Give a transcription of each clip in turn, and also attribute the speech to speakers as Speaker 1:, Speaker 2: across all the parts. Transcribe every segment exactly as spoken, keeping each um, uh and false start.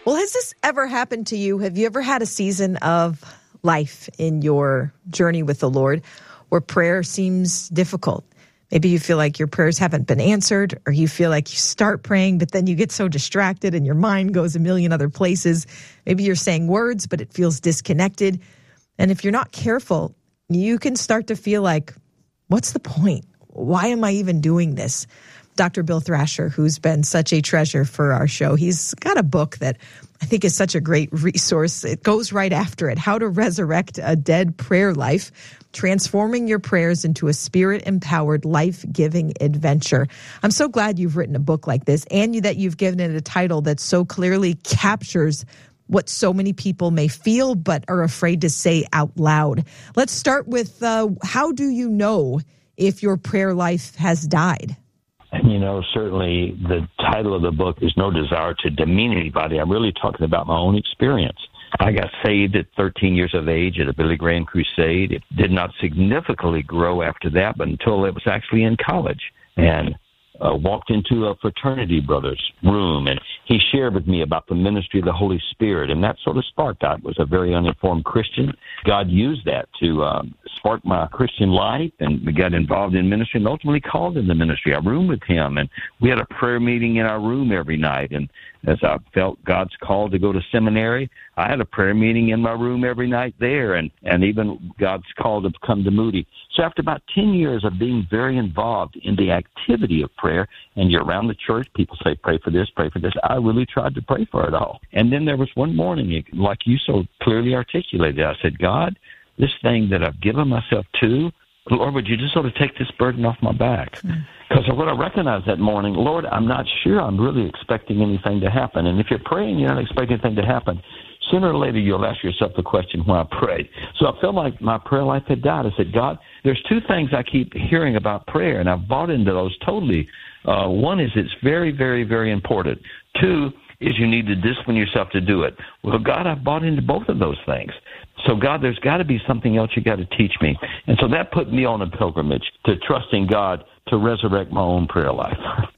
Speaker 1: Well, has this ever happened to you? Have you ever had a season of life in your journey with the Lord where prayer seems difficult? Maybe you feel like your prayers haven't been answered, or you feel like you start praying, but then you get so distracted and your mind goes a million other places. Maybe you're saying words, but it feels disconnected. And if you're not careful, you can start to feel like, what's the point? Why am I even doing this? Doctor Bill Thrasher, who's been such a treasure for our show, he's got a book that I think is such a great resource. It goes right after it, How to Resurrect a Dead Prayer Life, Transforming Your Prayers into a Spirit-Empowered, Life-Giving Adventure. I'm so glad you've written a book like this, and that you've given it a title that so clearly captures what so many people may feel but are afraid to say out loud. Let's start with uh, how do you know if your prayer life has died?
Speaker 2: You know, certainly the title of the book is no desire to demean anybody. I'm really talking about my own experience. I got saved at thirteen years of age at a Billy Graham crusade. It did not significantly grow after that, but until it was actually in college. And uh, walked into a fraternity brother's room, and he shared with me about the ministry of the Holy Spirit, and that sort of sparked. I was a very uninformed Christian. God used that to um, spark my Christian life, and we got involved in ministry and ultimately called in the ministry. I roomed with him, and we had a prayer meeting in our room every night. And as I felt God's call to go to seminary, I had a prayer meeting in my room every night there, and, and even God's call to come to Moody. So after about ten years of being very involved in the activity of prayer, and you're around the church, people say, pray for this, pray for this. I really tried to pray for it all. And then there was one morning, like you so clearly articulated, I said, God, this thing that I've given myself to, Lord, would you just sort of take this burden off my back? Because mm. what I recognized that morning, Lord, I'm not sure I'm really expecting anything to happen. And if you're praying, you're not expecting anything to happen, sooner or later you'll ask yourself the question, why I prayed. So I felt like my prayer life had died. I said, God, there's two things I keep hearing about prayer, and I've bought into those totally. Uh, one is it's very, very, very important. Two is you need to discipline yourself to do it. Well, God, I've bought into both of those things. So, God, there's got to be something else you got to teach me. And so that put me on a pilgrimage to trusting God to resurrect my own prayer life.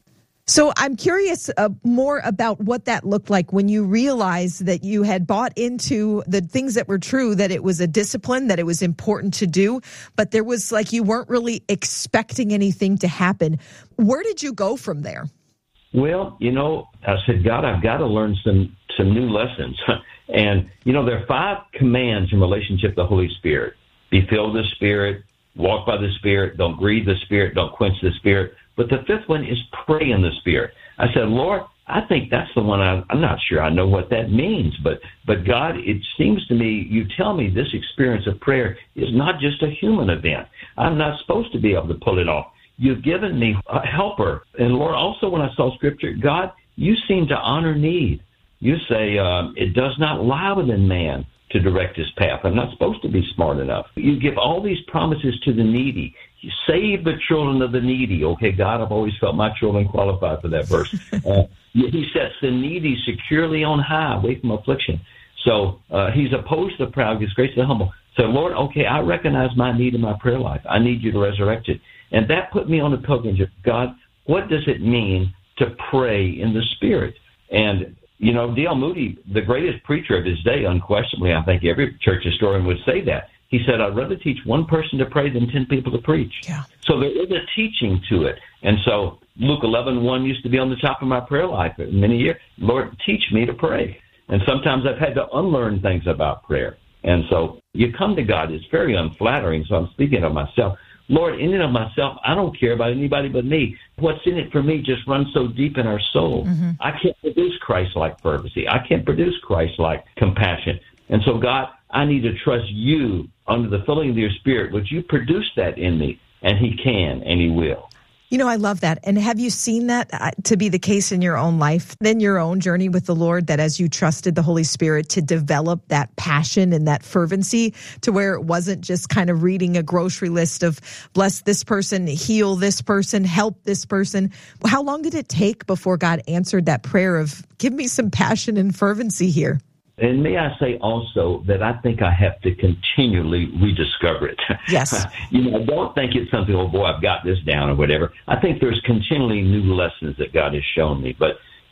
Speaker 1: So I'm curious uh, more about what that looked like when you realized that you had bought into the things that were true, that it was a discipline, that it was important to do, but there was like you weren't really expecting anything to happen. Where did you go from there?
Speaker 2: Well, you know, I said, God, I've got to learn some, some new lessons. And, you know, there are five commands in relationship to the Holy Spirit. Be filled with the Spirit, walk by the Spirit, don't grieve the Spirit, don't quench the Spirit. But the fifth one is pray in the Spirit. I said, Lord, I think that's the one. I, I'm not sure I know what that means. But, but God, it seems to me, you tell me this experience of prayer is not just a human event. I'm not supposed to be able to pull it off. You've given me a helper. And Lord, also when I saw Scripture, God, you seem to honor need. You say um, it does not lie within man to direct his path. I'm not supposed to be smart enough. You give all these promises to the needy. You save the children of the needy. Okay, God, I've always felt my children qualified for that verse. uh, he sets the needy securely on high, away from affliction. So uh, he's opposed to the proud, gives grace to the humble. So, Lord, okay, I recognize my need in my prayer life. I need you to resurrect it. And that put me on a pilgrimage of, God, what does it mean to pray in the Spirit? And, you know, D L Moody, the greatest preacher of his day, unquestionably, I think every church historian would say that. He said, I'd rather teach one person to pray than ten people to preach.
Speaker 1: Yeah.
Speaker 2: So there is a teaching to it. And so Luke eleven one used to be on the top of my prayer life for many years. Lord, teach me to pray. And sometimes I've had to unlearn things about prayer. And so you come to God. It's very unflattering. So I'm speaking of myself. Lord, in and of myself, I don't care about anybody but me. What's in it for me just runs so deep in our soul. Mm-hmm. I can't produce Christ-like fervency. I can't produce Christ-like compassion. And so, God, I need to trust you under the filling of your Spirit. Would you produce that in me? And he can, and he will.
Speaker 1: You know, I love that. And have you seen that uh, to be the case in your own life, in your own journey with the Lord, that as you trusted the Holy Spirit to develop that passion and that fervency to where it wasn't just kind of reading a grocery list of bless this person, heal this person, help this person? How long did it take before God answered that prayer of give me some passion and fervency here?
Speaker 2: And may I say also that I think I have to continually rediscover it.
Speaker 1: Yes.
Speaker 2: You know, I don't think it's something, oh, boy, I've got this down or whatever. I think there's continually new lessons that God has shown me. But,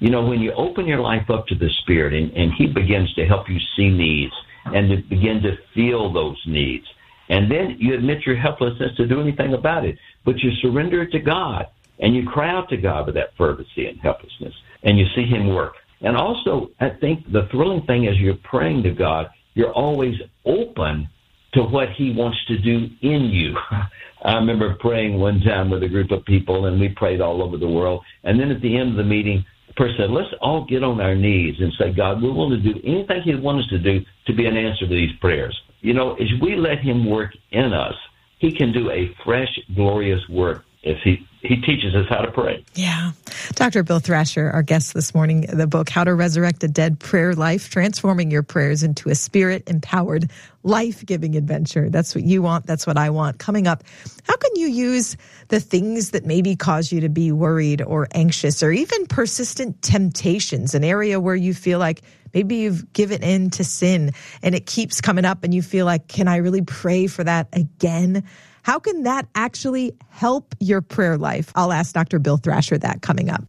Speaker 2: You know, when you open your life up to the Spirit and, and He begins to help you see needs and to begin to feel those needs, and then you admit your helplessness to do anything about it, but you surrender it to God and you cry out to God with that fervency and helplessness, and you see Him work. And also, I think the thrilling thing is you're praying to God, you're always open to what He wants to do in you. I remember praying one time with a group of people, and we prayed all over the world. And then at the end of the meeting, the person said, let's all get on our knees and say, God, we're willing to do anything He wants us to do to be an answer to these prayers. You know, as we let Him work in us, He can do a fresh, glorious work if He He teaches us how to pray.
Speaker 1: Yeah. Doctor Bill Thrasher, our guest this morning, the book, How to Resurrect a Dead Prayer Life, Transforming Your Prayers into a Spirit-Empowered, Life-Giving Adventure. That's what you want. That's what I want. Coming up, how can you use the things that maybe cause you to be worried or anxious or even persistent temptations, an area where you feel like maybe you've given in to sin and it keeps coming up and you feel like, can I really pray for that again? How can that actually help your prayer life? I'll ask Doctor Bill Thrasher that coming up.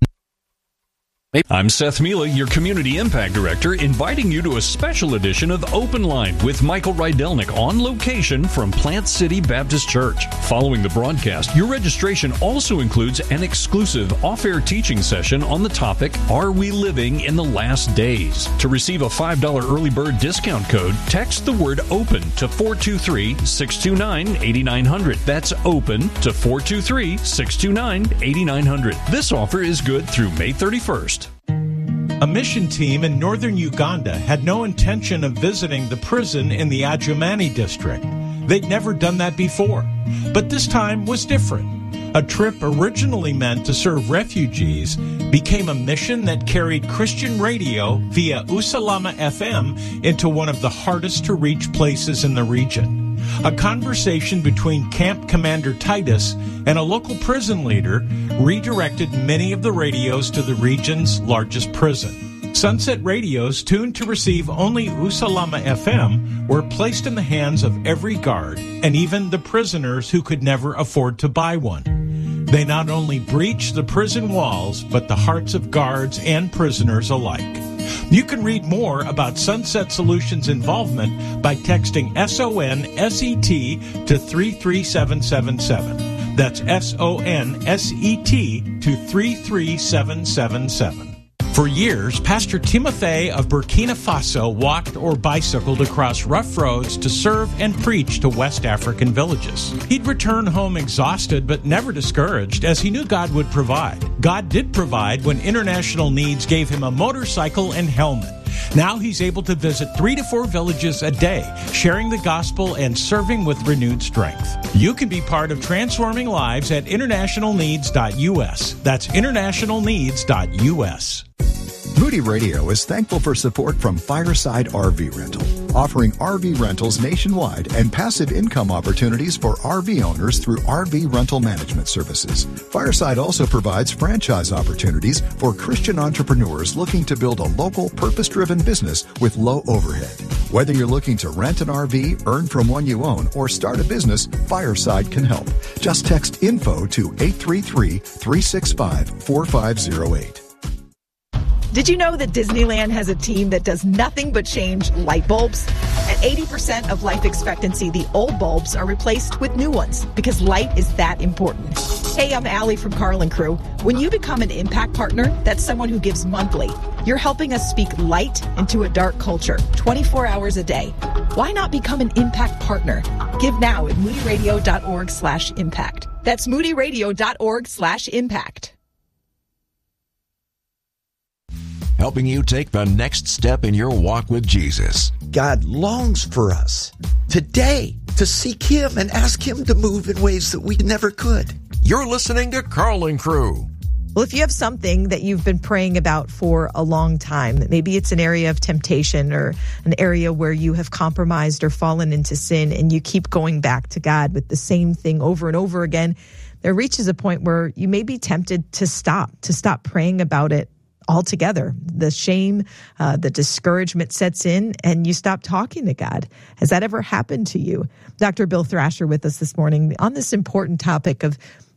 Speaker 3: I'm Seth Mila, your Community Impact Director, inviting you to a special edition of Open Line with Michael Rydelnik on location from Plant City Baptist Church. Following the broadcast, your registration also includes an exclusive off-air teaching session on the topic, Are We Living in the Last Days? To receive a five dollars early bird discount code, text the word OPEN to four two three, six two nine, eight nine zero zero. That's OPEN to four two three, six two nine, eight nine zero zero. This offer is good through May thirty-first.
Speaker 4: A mission team in northern Uganda had no intention of visiting the prison in the Adjumani district. They'd never done that before, but this time was different. A trip originally meant to serve refugees became a mission that carried Christian radio via Usalama F M into one of the hardest to reach places in the region. A conversation between Camp Commander Titus and a local prison leader redirected many of the radios to the region's largest prison. Sunset radios tuned to receive only Usalama F M were placed in the hands of every guard and even the prisoners who could never afford to buy one. They not only breached the prison walls, but the hearts of guards and prisoners alike. You can read more about Sunset Solutions' involvement by texting S O N S E T to three three seven seven seven. That's S O N S E T to three three seven seven seven. For years, Pastor Timothy of Burkina Faso walked or bicycled across rough roads to serve and preach to West African villages. He'd return home exhausted but never discouraged, as he knew God would provide. God did provide when International Needs gave him a motorcycle and helmet. Now he's able to visit three to four villages a day, sharing the gospel and serving with renewed strength. You can be part of transforming lives at international needs dot U S. That's international needs dot U S.
Speaker 5: Moody Radio is thankful for support from Fireside R V Rental, offering R V rentals nationwide and passive income opportunities for R V owners through R V rental management services. Fireside also provides franchise opportunities for Christian entrepreneurs looking to build a local, purpose-driven business with low overhead. Whether you're looking to rent an R V, earn from one you own, or start a business, Fireside can help. Just text info to eight three three, three six five, four five zero eight.
Speaker 1: Did you know that Disneyland has a team that does nothing but change light bulbs? At eighty percent of life expectancy, the old bulbs are replaced with new ones because light is that important. Hey, I'm Allie from Carl and Crew. When you become an Impact Partner, that's someone who gives monthly. You're helping us speak light into a dark culture, twenty-four hours a day. Why not become an Impact Partner? Give now at moodyradio.org slash impact. That's moodyradio.org slash impact.
Speaker 6: Helping you take the next step in your walk with Jesus.
Speaker 7: God longs for us today to seek Him and ask Him to move in ways that we never could.
Speaker 6: You're listening to Carl and Crew.
Speaker 1: Well, if you have something that you've been praying about for a long time, maybe it's an area of temptation or an area where you have compromised or fallen into sin and you keep going back to God with the same thing over and over again, there reaches a point where you may be tempted to stop, to stop praying about it altogether. The shame, uh, the discouragement sets in and you stop talking to God. Has that ever happened to you? Doctor Bill Thrasher with us this morning on this important topic of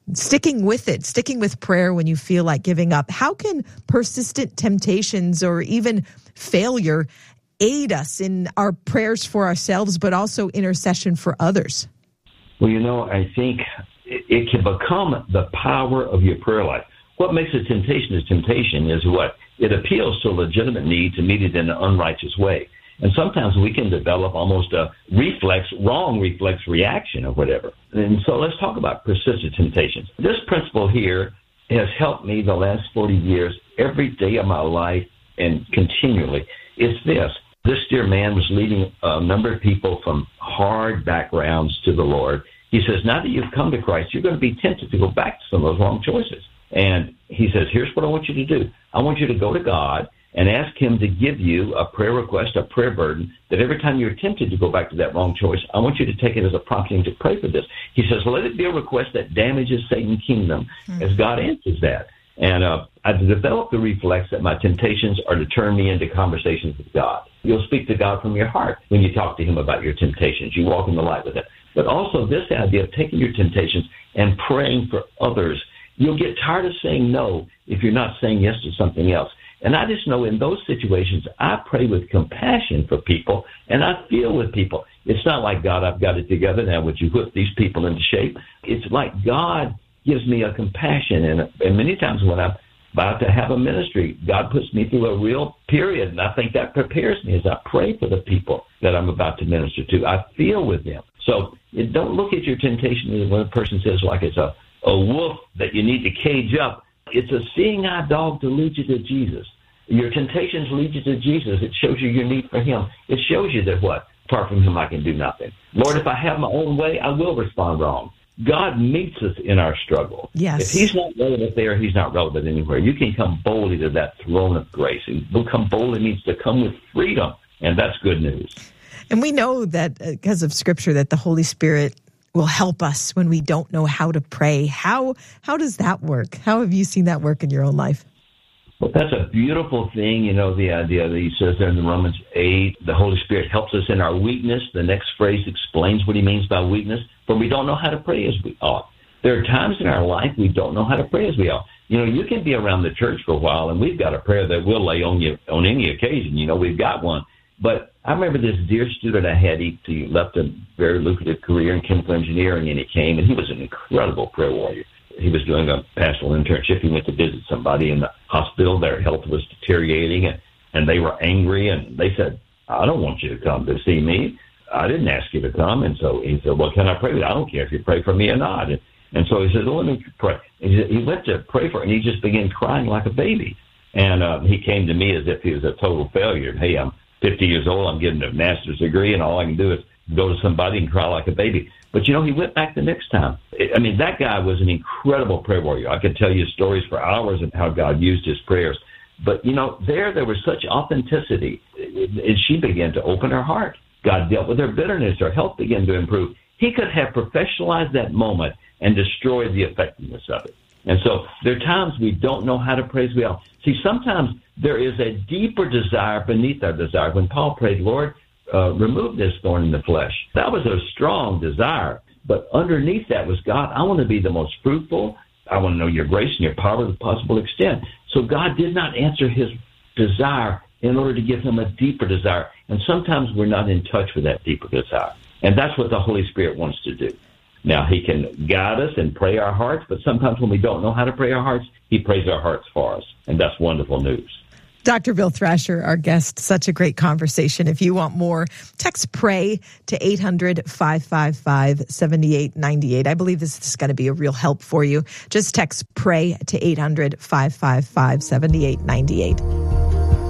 Speaker 1: sticking with it, sticking with prayer when you feel like giving up. How can persistent temptations or even failure aid us in our prayers for ourselves, but also intercession for others?
Speaker 2: Well, you know, I think it can become the power of your prayer life. What makes a temptation a temptation is what? It appeals to a legitimate need to meet it in an unrighteous way. And sometimes we can develop almost a reflex, wrong reflex reaction or whatever. And so let's talk about persistent temptations. This principle here has helped me the last forty years, every day of my life and continually. It's this. This dear man was leading a number of people from hard backgrounds to the Lord. He says, now that you've come to Christ, you're going to be tempted to go back to some of those wrong choices. And he says, here's what I want you to do. I want you to go to God and ask him to give you a prayer request, a prayer burden, that every time you're tempted to go back to that wrong choice, I want you to take it as a prompting to pray for this. He says, let it be a request that damages Satan's kingdom mm-hmm. as God answers that. And uh, I've developed the reflex that my temptations are to turn me into conversations with God. You'll speak to God from your heart when you talk to him about your temptations. You walk in the light with it. But also this idea of taking your temptations and praying for others. You'll get tired of saying no if you're not saying yes to something else. And I just know in those situations, I pray with compassion for people, and I feel with people. It's not like, God, I've got it together now. Would you whip these people into shape? It's like God gives me a compassion. And, and many times when I'm about to have a ministry, God puts me through a real period, and I think that prepares me as I pray for the people that I'm about to minister to. I feel with them. So it, don't look at your temptation when a person says like it's a, a wolf that you need to cage up. It's a seeing-eye dog to lead you to Jesus. Your temptations lead you to Jesus. It shows you your need for him. It shows you that what? Apart from him, I can do nothing. Lord, if I have my own way, I will respond wrong. God meets us in our struggle.
Speaker 1: Yes.
Speaker 2: If he's not relevant there, he's not relevant anywhere. You can come boldly to that throne of grace. And to come boldly means to come with freedom, and that's good news. And
Speaker 1: we know that because of Scripture that the Holy Spirit will help us when we don't know how to pray. How how does that work? How have you seen that work in your own life?
Speaker 2: Well, that's a beautiful thing, you know, the idea that he says there in Romans eight, the Holy Spirit helps us in our weakness. The next phrase explains what he means by weakness, but we don't know how to pray as we ought. There are times in our life we don't know how to pray as we ought. You know, you can be around the church for a while, and we've got a prayer that we'll lay on you on any occasion. You know, we've got one. But I remember this dear student I had. He, he left a very lucrative career in chemical engineering, and he came, and he was an incredible prayer warrior. He was doing a pastoral internship. He went to visit somebody in the hospital. Their health was deteriorating, and, and they were angry. And they said, I don't want you to come to see me. I didn't ask you to come. And so he said, well, can I pray with you? I don't care if you pray for me or not. And, and so he said, well, let me pray. And he, he went to pray for her, and he just began crying like a baby. And uh, he came to me as if he was a total failure. Hey, I'm fifty years old. I'm getting a master's degree, and all I can do is go to somebody and cry like a baby. But, you know, he went back the next time. I mean, that guy was an incredible prayer warrior. I could tell you stories for hours of how God used his prayers. But, you know, there, there was such authenticity. And she began to open her heart. God dealt with her bitterness. Her health began to improve. He could have professionalized that moment and destroyed the effectiveness of it. And so there are times we don't know how to pray as we ought. See, sometimes there is a deeper desire beneath our desire. When Paul prayed, Lord, Uh, remove this thorn in the flesh. That was a strong desire. But underneath that was, God, I want to be the most fruitful. I want to know your grace and your power to the possible extent. So God did not answer his desire in order to give him a deeper desire. And sometimes we're not in touch with that deeper desire. And that's what the Holy Spirit wants to do. Now, he can guide us and pray our hearts, but sometimes when we don't know how to pray our hearts, he prays our hearts for us. And that's wonderful news.
Speaker 1: Doctor Bill Thrasher, our guest, such a great conversation. If you want more, text PRAY to eight hundred, five five five, seven eight nine eight. I believe this is going to be a real help for you. Just text PRAY to eight hundred, five five five, seven eight nine eight.